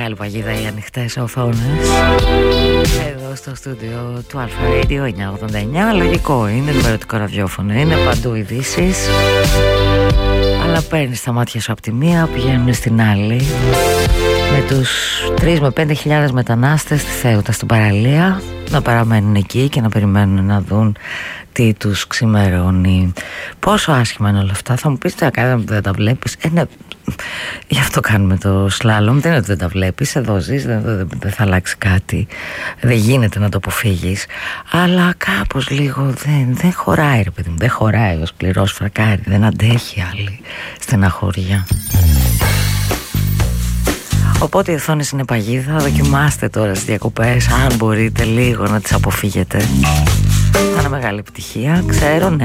μεγάλη παγίδα οι ανοιχτές οθόνες. Εδώ στο στούντιο του Αλφα Radio 989. Λογικό είναι, ενημερωτικό ραδιόφωνο είναι, παντού ειδήσεις. Αλλά παίρνεις τα μάτια σου από τη μία, πηγαίνουν στην άλλη. Με τους 3 με 5.000 μετανάστες στη Θέουτα στην παραλία, να παραμένουν εκεί και να περιμένουν να δουν τι τους ξημερώνει. Πόσο άσχημα είναι όλα αυτά. Θα μου πεις τι να δεν τα βλέπεις. Ναι, γι' αυτό κάνουμε το σλάλομ. Δεν είναι ότι δεν τα βλέπεις. Εδώ ζεις, δεν θα αλλάξει κάτι. Δεν γίνεται να το αποφύγεις. Αλλά κάπως λίγο δεν χωράει, ρε παιδί μου. Δεν χωράει ο σκληρός φρακάρι. Δεν αντέχει άλλη στεναχώρια. Οπότε οι οθόνες είναι παγίδα. Δοκιμάστε τώρα στις διακοπές, αν μπορείτε λίγο να τις αποφύγετε. Θα είναι μεγάλη επιτυχία, ξέρω, ναι.